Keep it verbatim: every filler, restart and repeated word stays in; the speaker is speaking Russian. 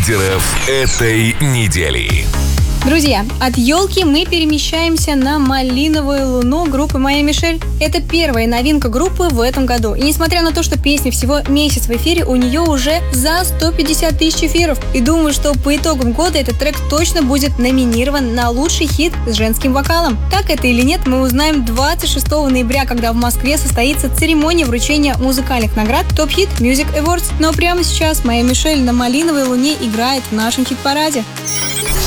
лидеров этой недели. Друзья, от елки мы перемещаемся на «Малиновую луну» группы «Моя Мишель». Это первая новинка группы в этом году. И несмотря на то, что песня всего месяц в эфире, у нее уже за сто пятьдесят тысяч эфиров. И думаю, что по итогам года этот трек точно будет номинирован на лучший хит с женским вокалом. Так это или нет, мы узнаем двадцать шестого ноября, когда в Москве состоится церемония вручения музыкальных наград Top Hit Music Awards. Но прямо сейчас «Моя Мишель» на «Малиновой луне» играет в нашем хит-параде.